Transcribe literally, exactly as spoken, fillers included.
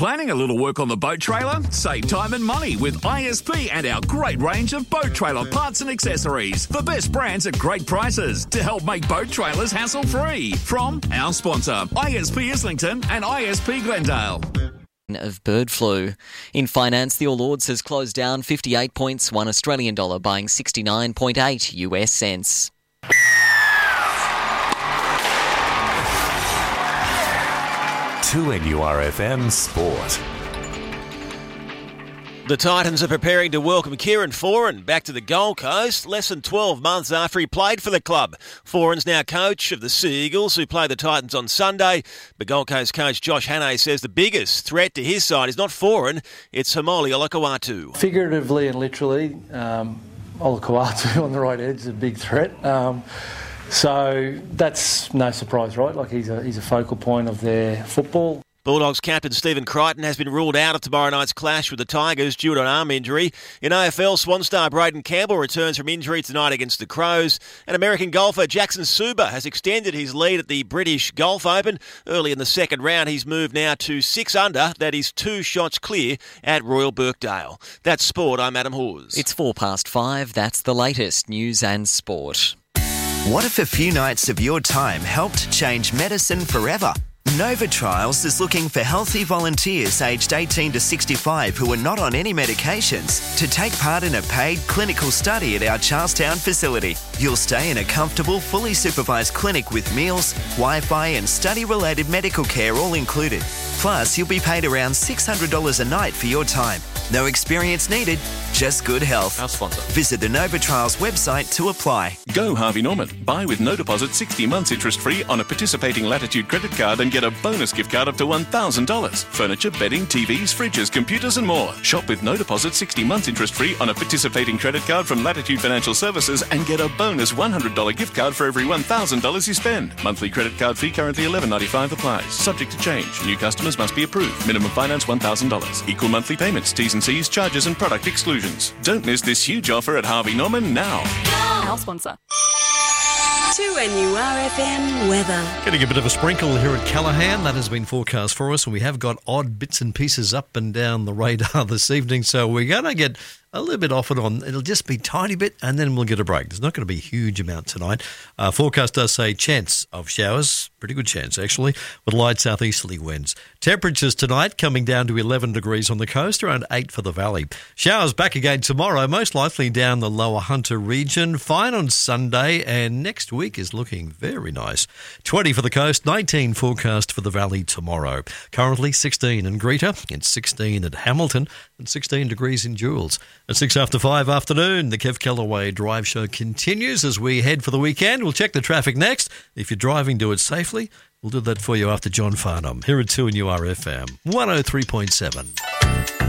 planning a little work on the boat trailer? Save time and money with I S P and our great range of boat trailer parts and accessories. The best brands at great prices to help make boat trailers hassle-free. From our sponsor, I S P Islington and I S P Glendale. Of bird flu. In finance, the All Ords has closed down fifty-eight points, one Australian dollar buying sixty-nine point eight U S cents. two N U R F M Sport. The Titans are preparing to welcome Kieran Foran back to the Gold Coast less than twelve months after he played for the club. Foran's now coach of the Sea Eagles, who play the Titans on Sunday. But Gold Coast coach Josh Hannay says the biggest threat to his side is not Foran, it's Haumole Olakau'atu. Figuratively and literally, um, Olakau'atu on the right edge is a big threat. Um, so that's no surprise, right? Like he's a, he's a focal point of their football. Bulldogs captain Stephen Crichton has been ruled out of tomorrow night's clash with the Tigers due to an arm injury. In A F L, Swan star Braden Campbell returns from injury tonight against the Crows. And American golfer Jackson Suba has extended his lead at the British Golf Open. Early in the second round, he's moved now to six under. That is two shots clear at Royal Birkdale. That's sport. I'm Adam Hawes. It's four past five. That's the latest news and sport. What if a few nights of your time helped change medicine forever? Nova Trials is looking for healthy volunteers aged eighteen to sixty-five who are not on any medications to take part in a paid clinical study at our Charlestown facility. You'll stay in a comfortable, fully supervised clinic with meals, Wi-Fi and study-related medical care all included. Plus, you'll be paid around six hundred dollars a night for your time. No experience needed, just good health. Our sponsor. Visit the Nova Trials website to apply. Go Harvey Norman. Buy with no deposit sixty months interest-free on a participating Latitude credit card and get a bonus gift card up to one thousand dollars. Furniture, bedding, T Vs, fridges, computers and more. Shop with no deposit sixty months interest-free on a participating credit card from Latitude Financial Services and get a bonus one hundred dollars gift card for every one thousand dollars you spend. Monthly credit card fee currently eleven ninety-five applies. Subject to change. New customers must be approved. Minimum finance one thousand dollars. Equal monthly payments. T's and C's, charges and product exclusions. Don't miss this huge offer at Harvey Norman now. Our sponsor. two N U R F M weather. Getting a bit of a sprinkle here at Callaghan. That has been forecast for us, and we have got odd bits and pieces up and down the radar this evening, so we're going to get a little bit off and on. It'll just be a tiny bit, and then we'll get a break. There's not going to be a huge amount tonight. Uh, forecast does say chance of showers, pretty good chance actually, with light southeasterly winds. Temperatures tonight coming down to eleven degrees on the coast, around eight for the valley. Showers back again tomorrow, most likely down the lower Hunter region. Fine on Sunday, and next week is looking very nice. twenty for the coast, nineteen forecast for the valley tomorrow. Currently sixteen in Greater, and sixteen at Hamilton, and sixteen degrees in Jules. At six after five afternoon, the Kev Callaway Drive Show continues as we head for the weekend. We'll check the traffic next. If you're driving, do it safely. We'll do that for you after John Farnham here at two N U R F M one oh three point seven.